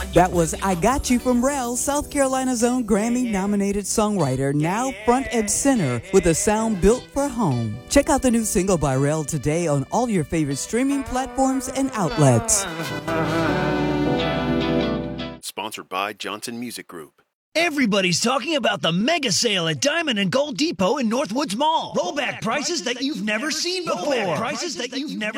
That was I Got You from Rel, South Carolina's own Grammy-nominated songwriter, now front and center with a sound built for home. Check out the new single by Rel today on all your favorite streaming platforms and outlets. Sponsored by Johnson Music Group. Everybody's talking about the mega sale at Diamond and Gold Depot in Northwoods Mall. Rollback prices that you've never seen before.